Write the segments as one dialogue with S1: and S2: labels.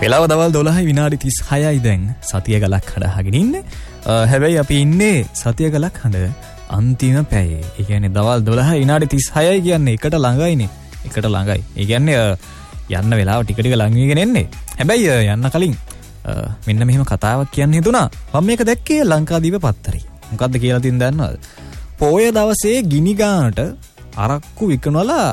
S1: වෙලාව දවල් 12යි විනාඩි 36යි දැන් සතිය ගලක් හඬ ඉන්නේ. හැබැයි අපි ඉන්නේ සතිය ගලක් හඬ අන්තිම පැයේ. ඒ කියන්නේ දවල් 12යි විනාඩි 36යි කියන්නේ එකට ළඟයිනේ. එකට ළඟයි. ඒ කියන්නේ යන්න වෙලාව ටික ටික ලඟ වෙගෙන එන්නේ. හැබැයි යන්න කලින් මෙන්න මෙහෙම කතාවක් කියන්න හිතුණා. මම මේක දැක්කේ ලංකාදීප පත්තරේ. මොකද්ද කියලා තින් දන්නවද? පොය දවසේ ගිනි ගානට අරක්කු විකනවලා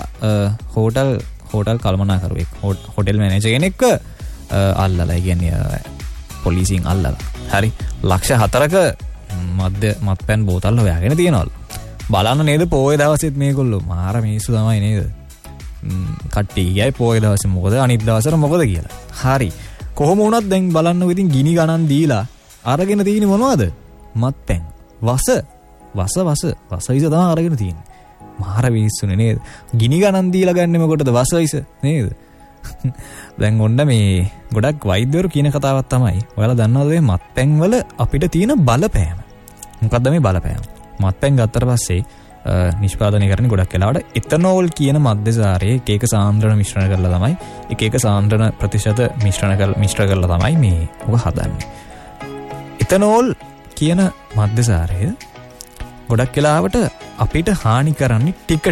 S1: හෝටල් කළමනාකරුවෙක් හොටෙල් මැනේජර් කෙනෙක්ව අල්ලලා කියන්නේ පොලිසියෙන් අල්ලලා. හරි. ලක්ෂ 4ක මත්පැන් බෝතල් හොයාගෙන තියනවලු. බලන්න නේද පොය දවසෙත් මේගොල්ලෝ මාර මිනිස්සු තමයි නේද? කට්ටිය ගියයි පොය දවසේ මොකද අනිත් දවසට මොකද කියලා. හරි. කොහොම වුණත් දැන් බලන්නකො ඉතින් ගිනි ගණන් දීලා අරගෙන තියෙන්නේ මොනවද? මත්පැන්. වස විස තමයි අරගෙන තියෙන්නේ. මාර මිනිස්සුනේ නේද? ගිනි ගණන් දීලා ගන්නෙ මොකටද? වස විස නේද? දැන් ඔන්න මේ ගොඩක් වෛද්‍යවරු කියන කතාවක් තමයි. ඔයාලා දන්නවද මේ මත්පැන් වල අපිට තියෙන බලපෑම? මොකද්ද මේ බලපෑම? මත්පැන් ගත්තට පස්සේ නිෂ්පාදනය කරන්නේ ගොඩක් වෙලාවට එතනෝල් කියන මද්දසාරයේ එක සාන්ද්‍රණ මිශ්‍රණ කරලා තමයි එක සාන්ද්‍රණ ප්‍රතිශත මිශ්‍ර කරලා තමයි මේ ඔක හදන්නේ. එතනෝල් කියන මද්දසාරය ගොඩක් වෙලාවට අපිට හානි කරන්නේ ටික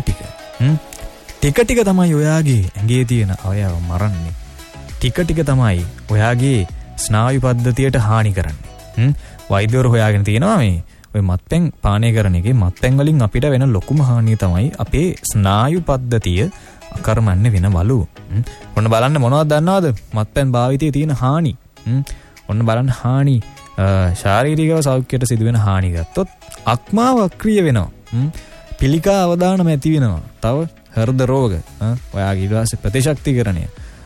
S1: ටික තමයි ඔයාගේ ඇඟේ තියෙන අවයව මරන්නේ. ටික ටික තමයි ඔයාගේ ස්නායු පද්ධතියට හානි කරන්නේ. වෛද්‍යවරු හොයාගෙන තියෙනවා මේ ඔය මත්පැන් පානය කරන එකේ මත්පැන් වලින් අපිට වෙන ලොකුම හානිය තමයි අපේ ස්නායු පද්ධතිය අකර්මණ්‍ය වෙනවලු. ඔන්න බලන්න මොනවද දන්නවද? මත්පැන් භාවිතයේ තියෙන හානි. ඔන්න බලන්න හානි ශාරීරික සෞඛ්‍යයට සිදුවෙන හානි ගත්තොත් අක්මාව අක්‍රිය වෙනවා. පිළිකා අවදානම ඇති වෙනවා. තව හෘද රෝග, ඔයාගේ ඊට පස්සේ ප්‍රතිශක්තිකරණය,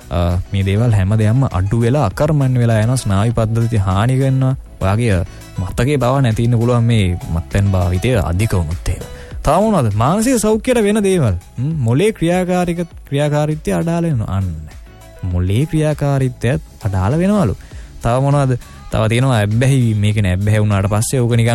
S1: මේ දේවල් හැම දෙයක්ම අඩු වෙලා අකර්මණ්‍ය වෙලා යනවා. ස්නායු පද්ධතිය හානි කරනවා. ඔයාගේ මතකේ බව නැති ඉන්න පුළුවන් මේ මත්පැන් භාවිතය අධික වුණොත් ඒක. තව මොනවද? මානසික සෞඛ්‍යයට වෙන දේවල්. මොලේ ක්‍රියාකාරීත්වය අඩාල වෙනවා. අන්න. මොලේ ක්‍රියාකාරීත්වයත් අඩාල වෙනවලු. තව මොනවද? තව තියෙනවා ඇබ්බැහි. මේක නෑ ඇබ්බැහි වුණාට පස්සේ ඕක නිකන්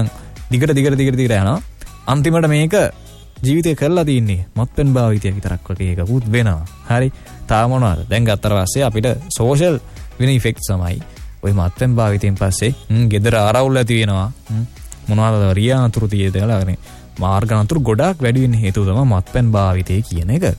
S1: දිගට යනවා. අන්තිමට මේක ජීවිතේ කරලා තින්නේ මත්පැන් භාවිතය විතරක් වගේ එකකුත් වෙනවා. හරි. තව මොනවද? දැන් ගත්තට පස්සේ අපිට සෝෂල් වෙන ඉෆෙක්ට්ස් තමයි ඔය මත්පැන් භාවිතයෙන් පස්සේ ගෙදර ආරවුල් ඇති වෙනවා. මොනවද රියා අතුරු තියෙදලා මාර්ග අතුරු ගොඩාක් වැඩි වෙන හේතුව තමයි මත්පැන් භාවිතය කියන එක.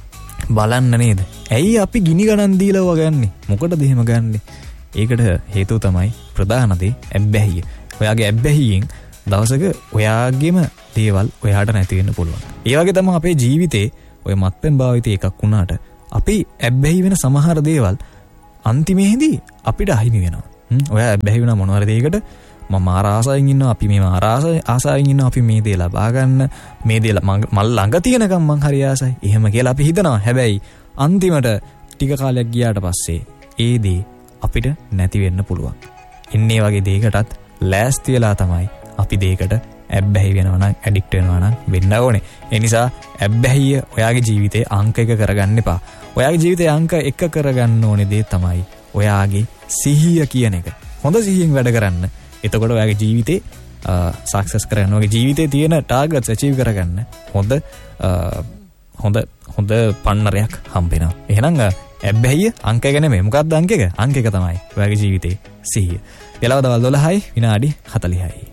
S1: බලන්න නේද? ඇයි අපි ගිනි ගණන් දීලා වගන්නේ? මොකටද එහෙම ගන්නෙ? ඒකට හේතුව තමයි ප්‍රධාන දේ ඇබ්බැහිය. ඔයාගේ ඇබ්බැහියෙන් දවසක ඔයාගේම දේවල් ඔයාට නැති වෙන්න පුළුවන්. ඒ වගේ තමයි අපේ ජීවිතේ ඔය මත්පැන් භාවිතය එකක් වුණාට අපි ඇබ්බැහි වෙන සමහර දේවල් අන්තිමේදී අපිට අහිමි වෙනවා. ඔයා ඇබ්බැහි වෙන මොනවාරි දෙයකට මම ආසාවෙන් ඉන්නවා, අපි මේ ආසාවෙන් ඉන්නවා, අපි මේ දේ ලබා ගන්න, මේ දේ මල් ළඟ තියෙනකම් මං හරි ආසයි. එහෙම කියලා අපි හිතනවා. හැබැයි අන්තිමට ටික කාලයක් ගියාට පස්සේ ඒ දේ අපිට නැති වෙන්න පුළුවන්. ඉන්නේ වගේ දෙයකටත් ලෑස්ති වෙලා තමයි අපි දෙයකට ඇබ්බැහි වෙනවා නම්, ඇඩික්ට් වෙනවා නම් වෙන්න ඕනේ. ඒ නිසා ඇබ්බැහිය ඔයාගේ ජීවිතේ අංක 1 කරගන්න එපා. ඔයාගේ ජීවිතේ අංක 1 කරගන්න ඕනේ දේ තමයි ඔයාගේ සිහිය කියන එක. හොඳ සිහියෙන් වැඩ කරන්න. එතකොට ඔයාගේ ජීවිතේ සක්සස් කරගන්න. ඔයාගේ ජීවිතේ තියෙන ටාගට්ස් අචීව් කරගන්න හොඳ පන්නරයක් හම්බ වෙනවා. එහෙනම් ඇබ්බැහිය අංක 1 නෙමෙයි. මොකක්ද අංක 1? අංක 1 තමයි ඔයාගේ ජීවිතේ සිහිය. වෙලාව දවල් 12යි විනාඩි 40යි.